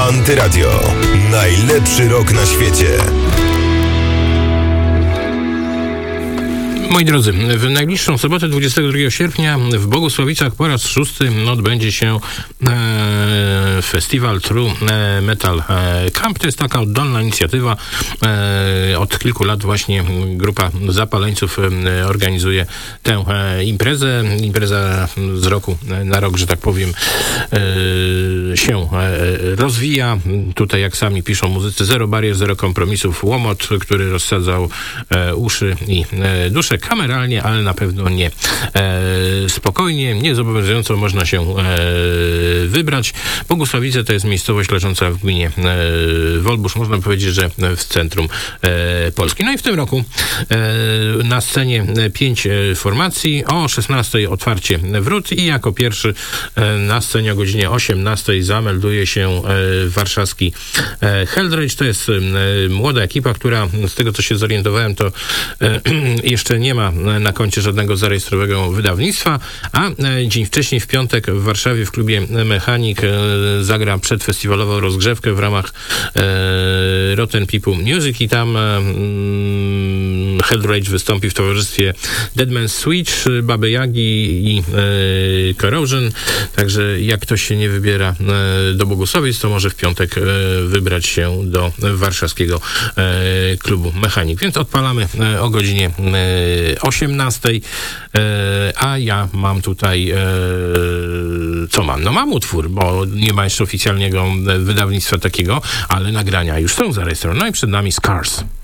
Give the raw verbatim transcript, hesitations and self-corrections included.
Antyradio. Najlepszy rok na świecie. Moi drodzy, w najbliższą sobotę dwudziestego drugiego sierpnia w Bogusławicach po raz szósty odbędzie się e, festiwal True Metal Camp. To jest taka oddolna inicjatywa. E, od kilku lat właśnie grupa zapaleńców e, organizuje tę e, imprezę. Impreza z roku na rok, że tak powiem, e, się e, rozwija. Tutaj, jak sami piszą muzycy, zero barier, zero kompromisów. Łomot, który rozsadzał e, uszy i e, duszę. Kameralnie, ale na pewno nie e, spokojnie, niezobowiązująco można się e, wybrać. Bogusławice to jest miejscowość leżąca w gminie e, Wolbusz, można powiedzieć, że w centrum e, Polski. No i w tym roku e, na scenie pięć formacji, o szesnastej otwarcie wrót i jako pierwszy e, na scenie o godzinie osiemnastej zamelduje się e, warszawski e, Hellrage. To jest e, młoda ekipa, która z tego, co się zorientowałem, to e, jeszcze nie ma na koncie żadnego zarejestrowanego wydawnictwa, a dzień wcześniej, w piątek, w Warszawie w klubie Mechanik zagra przedfestiwalową rozgrzewkę w ramach e, Rotten People Music i tam e, Hellrage wystąpi w towarzystwie Deadman's Switch, Baby Yagi i e, Corrosion. Także jak ktoś się nie wybiera e, do Bogusławic, to może w piątek e, wybrać się do warszawskiego e, klubu Mechanik. Więc odpalamy e, o godzinie e, osiemnastej, e, a ja mam tutaj e, co mam? No mam utwór, bo nie ma jeszcze oficjalnego wydawnictwa takiego, ale nagrania już są zarejestrowane. No i przed nami Scars.